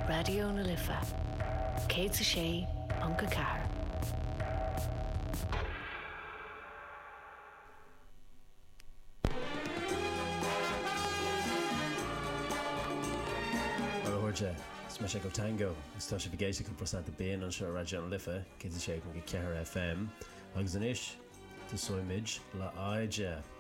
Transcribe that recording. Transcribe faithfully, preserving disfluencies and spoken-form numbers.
Radio na Lifa. Cé sa sé Anca Car. Orja, is me sé go tango, is tá sé vigéisi go prosent a béan an seo Radio na Lifa, cé sa sé go ceithre F M, agus an ish, tá soimid le aide.